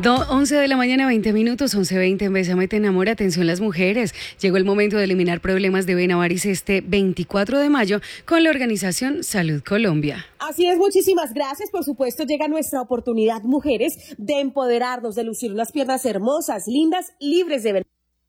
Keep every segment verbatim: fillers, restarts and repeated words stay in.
Do, once de la mañana, veinte minutos, once veinte en Bésame, te enamora. Atención las mujeres. Llegó el momento de eliminar problemas de vena varices este veinticuatro de mayo con la organización Salud Colombia. Así es, muchísimas gracias. Por supuesto, llega nuestra oportunidad, mujeres, de empoderarnos, de lucir unas piernas hermosas, lindas, libres de vena.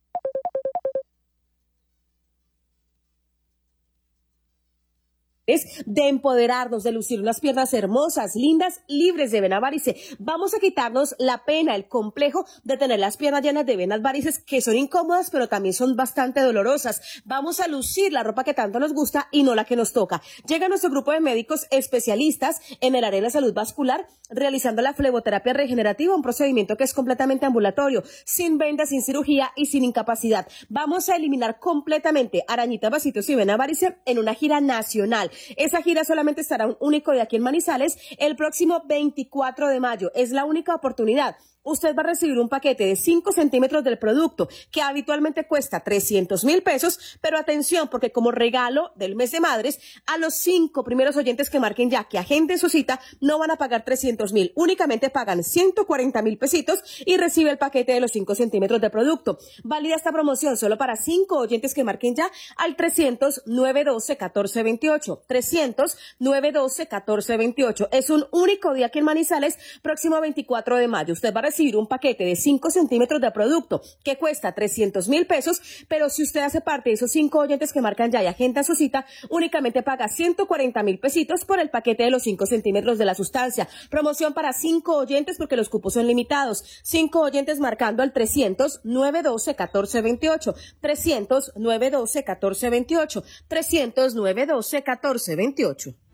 de empoderarnos, de lucir unas piernas hermosas, lindas, libres de vena varice. Vamos a quitarnos la pena, el complejo de tener las piernas llenas de venas varices, que son incómodas, pero también son bastante dolorosas. Vamos a lucir la ropa que tanto nos gusta y no la que nos toca. Llega nuestro grupo de médicos especialistas en el área de la salud vascular, realizando la fleboterapia regenerativa, un procedimiento que es completamente ambulatorio, sin vendas, sin cirugía y sin incapacidad. Vamos a eliminar completamente arañitas, vasitos y vena varice en una gira nacional. Esa gira solamente estará un único día aquí en Manizales el próximo veinticuatro de mayo. Es la única oportunidad. Usted va a recibir un paquete de cinco centímetros del producto que habitualmente cuesta trescientos mil pesos, pero atención, porque como regalo del mes de madres, a los cinco primeros oyentes que marquen ya que agenden su cita no van a pagar trescientos mil, únicamente pagan ciento cuarenta mil pesitos y recibe el paquete de los cinco centímetros de producto. Válida esta promoción solo para cinco oyentes que marquen ya al trescientos, nueve doce, catorce veintiocho, trescientos, nueve doce, catorce veintiocho. Es un único día aquí en Manizales, próximo veinticuatro de mayo. Usted va a recibir un paquete de cinco centímetros de producto que cuesta trescientos mil pesos, pero si usted hace parte de esos cinco oyentes que marcan ya y agendan su cita, únicamente paga ciento cuarenta mil pesitos por el paquete de los cinco centímetros de la sustancia. Promoción para cinco oyentes porque los cupos son limitados. cinco oyentes marcando al trescientos, nueve doce, catorce veintiocho, trescientos, nueve doce, catorce veintiocho, trescientos, nueve doce, catorce veintiocho.